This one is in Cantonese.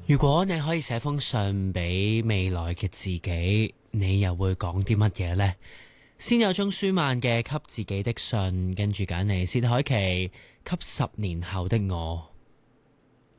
如果你可以寫封信俾未來嘅自己，你又會講啲乜嘢呢？先有鍾舒漫嘅《給自己的信》，跟住揀嚟薛凱琪《給10年後的我》。